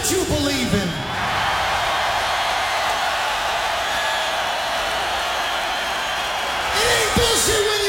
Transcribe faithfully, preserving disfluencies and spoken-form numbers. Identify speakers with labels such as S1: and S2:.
S1: what you believe in. It ain't bullshit when